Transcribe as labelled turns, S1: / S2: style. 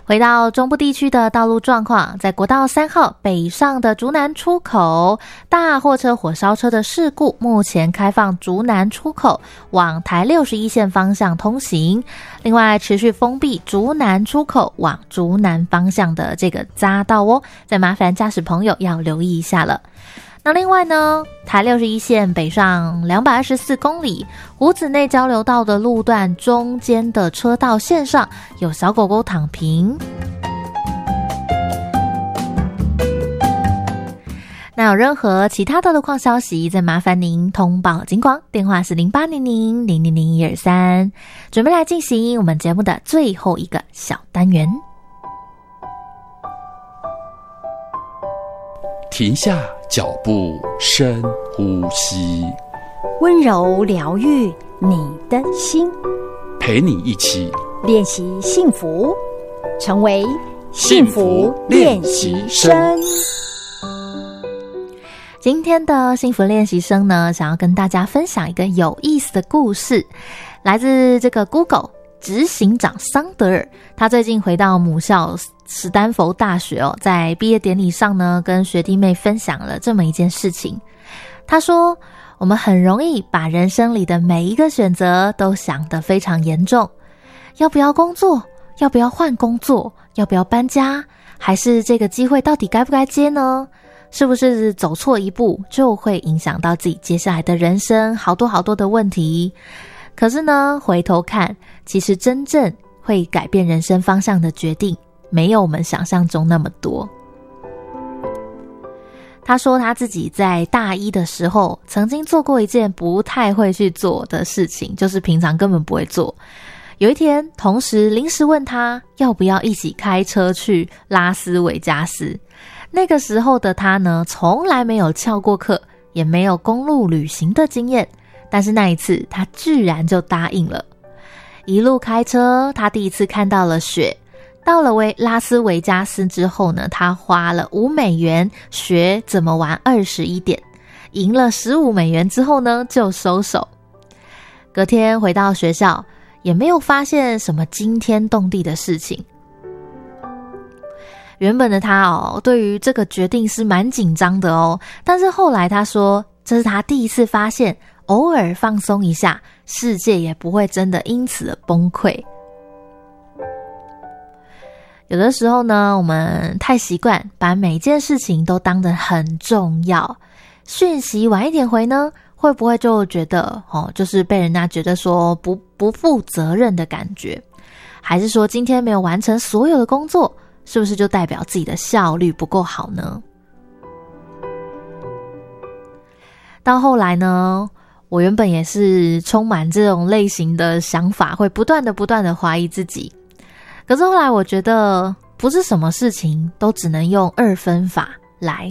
S1: 回到中部地区的道路状况，在国道3号北上的竹南出口，大货车火烧车的事故，目前开放竹南出口往台61线方向通行，另外持续封闭竹南出口往竹南方向的这个匝道哦，再麻烦驾驶朋友要留意一下了。那另外呢，台61线北上224公里，湖子内交流道的路段中间的车道线上有小狗狗躺平。那有任何其他的路况消息，再麻烦您通报警广，电话是0800000123。准备来进行我们节目的最后一个小单元。
S2: 停下脚步，深呼吸，
S3: 温柔疗愈你的心，
S2: 陪你一起
S3: 练习幸福，成为幸福练习生。
S1: 今天的幸福练习生呢，想要跟大家分享一个有意思的故事，来自这个 Google 执行长桑德尔，他最近回到母校史丹佛大学哦，在毕业典礼上呢，跟学弟妹分享了这么一件事情。他说，我们很容易把人生里的每一个选择都想得非常严重，要不要工作，要不要换工作，要不要搬家，还是这个机会到底该不该接呢？是不是走错一步就会影响到自己接下来的人生，好多好多的问题。可是呢，回头看，其实真正会改变人生方向的决定没有我们想象中那么多。他说他自己在大一的时候曾经做过一件不太会去做的事情，就是平常根本不会做。有一天，同事临时问他要不要一起开车去拉斯维加斯。那个时候的他呢，从来没有翘过课，也没有公路旅行的经验，但是那一次他居然就答应了。一路开车，他第一次看到了雪。到了拉斯维加斯之后呢，他花了$5学怎么玩21点，赢了$15之后呢，就收手。隔天回到学校，也没有发现什么惊天动地的事情。原本的他对于这个决定是蛮紧张的但是后来他说，这是他第一次发现，偶尔放松一下，世界也不会真的因此而崩溃。有的时候呢，我们太习惯把每件事情都当得很重要，讯息晚一点回呢，会不会就觉得就是被人家觉得说不负责任的感觉？还是说今天没有完成所有的工作，是不是就代表自己的效率不够好呢？到后来呢，我原本也是充满这种类型的想法，会不断的怀疑自己。可是后来我觉得，不是什么事情都只能用2分法来